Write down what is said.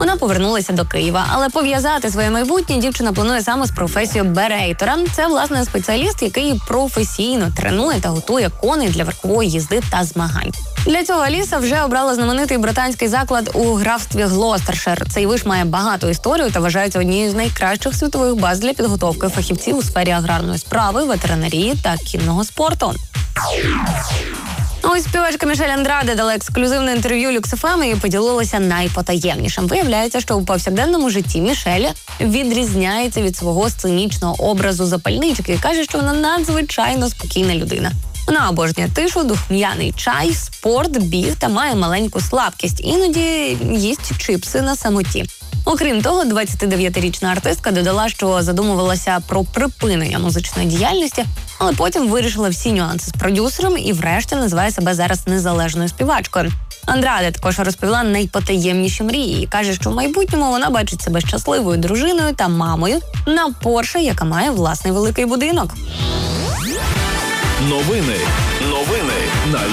Вона повернулася до Києва, але пов'язати своє майбутнє дівчина планує саме з професією берейтора. Це, власне, спеціаліст, який професійно тренує та готує коней для верхової їзди та змагань. Для цього Аліса вже обрала знаменитий британський заклад у графстві Глостершир. Цей виш має багату історію та вважається однією з найкращих світових баз для підготовки фахівців у сфері аграрної справи, ветеринарії та кінного спорту. Ось співачка Мішель Андраде дала ексклюзивне інтерв'ю Люкс ФМ і поділилася найпотаємнішим. Виявляється, що у повсякденному житті Мішель відрізняється від свого сценічного образу запальнички і каже, що вона надзвичайно спокійна людина. Вона обожнює тишу, духм'яний чай, спорт, біг та має маленьку слабкість. Іноді їсть чипси на самоті. Окрім того, 29-річна артистка додала, що задумувалася про припинення музичної діяльності, але потім вирішила всі нюанси з продюсером і врешті називає себе зараз незалежною співачкою. Андраде також розповіла найпотаємніші мрії і каже, що в майбутньому вона бачить себе щасливою дружиною та мамою на Порше, яка має власний великий будинок. Новини на